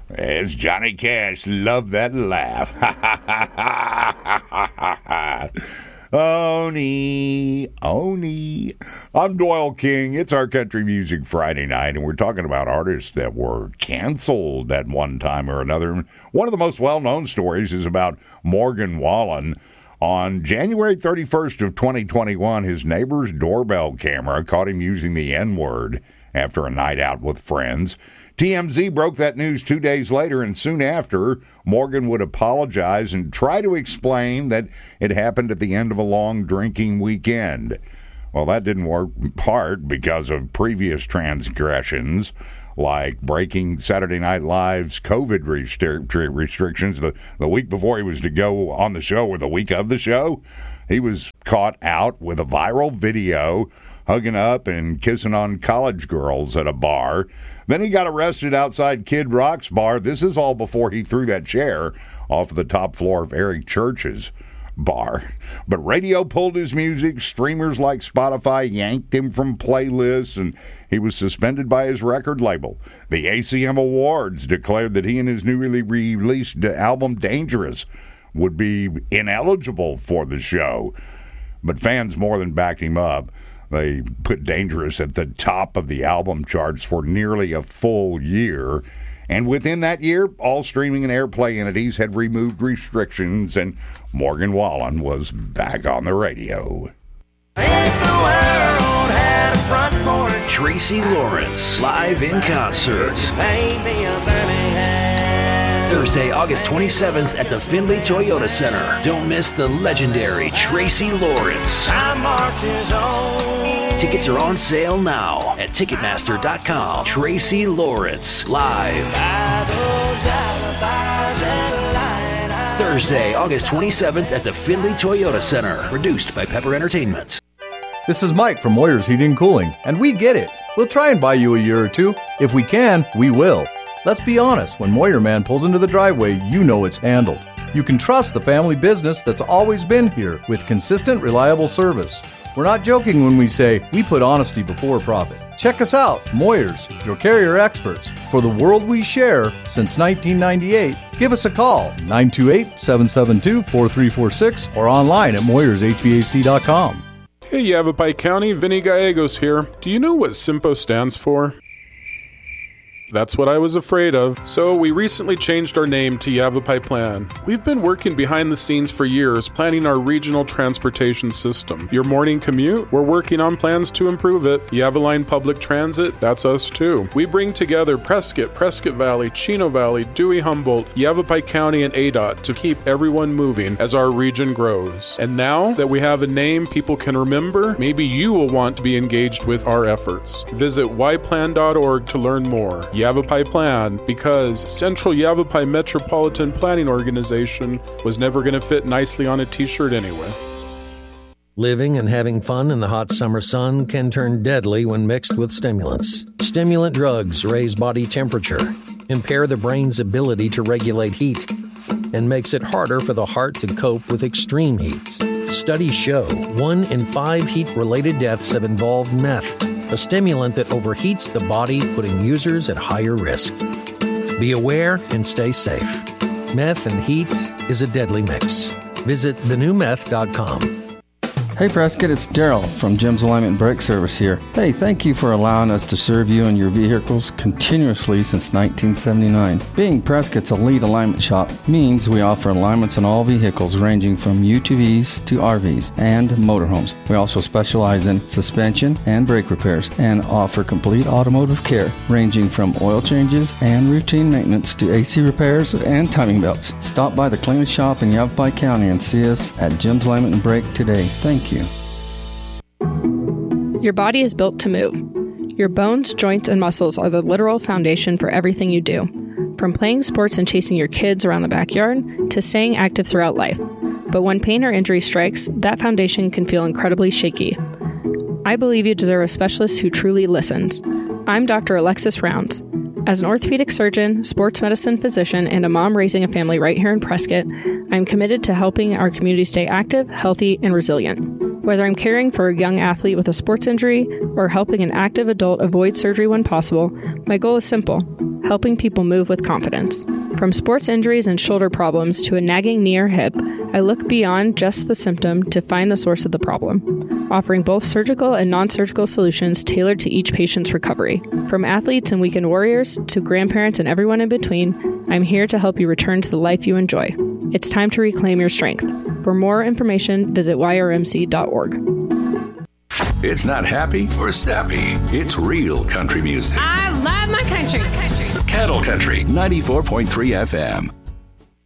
It's Johnny Cash. Love that laugh. Oni. I'm Doyle King. It's our Country Music Friday night, and we're talking about artists that were canceled at one time or another. One of the most well-known stories is about Morgan Wallen. On January 31st of 2021, his neighbor's doorbell camera caught him using the N-word after a night out with friends. TMZ broke that news 2 days later, and soon after, Morgan would apologize and try to explain that it happened at the end of a long drinking weekend. Well, that didn't work, in part because of previous transgressions, like breaking Saturday Night Live's COVID restrictions the week before he was to go on the show, or the week of the show. He was caught out with a viral video hugging up and kissing on college girls at a bar. Then he got arrested outside Kid Rock's bar. This is all before he threw that chair off the top floor of Eric Church's bar. But radio pulled his music. Streamers like Spotify yanked him from playlists, and he was suspended by his record label. The ACM Awards declared that he and his newly released album Dangerous would be ineligible for the show. But fans more than backed him up. They put Dangerous at the top of the album charts for nearly a full year. And within that year, all streaming and airplay entities had removed restrictions, and Morgan Wallen was back on the radio. Tracy Lawrence, live in concert. Thursday, August 27th at the Findlay Toyota Center. Don't miss the legendary Tracy Lawrence. Tickets are on sale now at Ticketmaster.com. Tracy Lawrence, live. Thursday, August 27th at the Findlay Toyota Center. Produced by Pepper Entertainment. This is Mike from Moyer's Heating and Cooling, and we get it. We'll try and buy you a year or two. If we can, we will. Let's be honest, when Moyer Man pulls into the driveway, you know it's handled. You can trust the family business that's always been here with consistent, reliable service. We're not joking when we say we put honesty before profit. Check us out, Moyers, your carrier experts. For the world we share since 1998, give us a call, 928-772-4346, or online at MoyersHVAC.com. Hey, Yavapai County, Vinny Gallegos here. Do you know what SIMPO stands for? That's what I was afraid of. So we recently changed our name to Yavapai Plan. We've been working behind the scenes for years, planning our regional transportation system. Your morning commute? We're working on plans to improve it. Yavaline Public Transit? That's us too. We bring together Prescott, Prescott Valley, Chino Valley, Dewey Humboldt, Yavapai County, and ADOT to keep everyone moving as our region grows. And now that we have a name people can remember, maybe you will want to be engaged with our efforts. Visit yplan.org to learn more. Yavapai Plan, because Central Yavapai Metropolitan Planning Organization was never going to fit nicely on a t-shirt anyway. Living and having fun in the hot summer sun can turn deadly when mixed with stimulants. Stimulant drugs raise body temperature, impair the brain's ability to regulate heat, and makes it harder for the heart to cope with extreme heat. Studies show 1 in 5 heat-related deaths have involved meth, a stimulant that overheats the body, putting users at higher risk. Be aware and stay safe. Meth and heat is a deadly mix. Visit thenewmeth.com. Hey Prescott, it's Daryl from Jim's Alignment and Brake Service here. Hey, thank you for allowing us to serve you and your vehicles continuously since 1979. Being Prescott's a lead alignment shop means we offer alignments on all vehicles ranging from UTVs to RVs and motorhomes. We also specialize in suspension and brake repairs and offer complete automotive care ranging from oil changes and routine maintenance to AC repairs and timing belts. Stop by the cleanest shop in Yavapai County and see us at Jim's Alignment and Brake today. Thank you. Your body is built to move. Your bones, joints, and muscles are the literal foundation for everything you do. From playing sports and chasing your kids around the backyard to staying active throughout life. But when pain or injury strikes, that foundation can feel incredibly shaky. I believe you deserve a specialist who truly listens. I'm Dr. Alexis Rounds. As an orthopedic surgeon, sports medicine physician, and a mom raising a family right here in Prescott, I'm committed to helping our community stay active, healthy, and resilient. Whether I'm caring for a young athlete with a sports injury or helping an active adult avoid surgery when possible, my goal is simple: helping people move with confidence. From sports injuries and shoulder problems to a nagging knee or hip, I look beyond just the symptom to find the source of the problem, offering both surgical and non-surgical solutions tailored to each patient's recovery. From athletes and weekend warriors to grandparents and everyone in between, I'm here to help you return to the life you enjoy. It's time to reclaim your strength. For more information, visit yrmc.org. It's not happy or sappy. It's real country music. I love my country. Cattle Country 94.3 FM.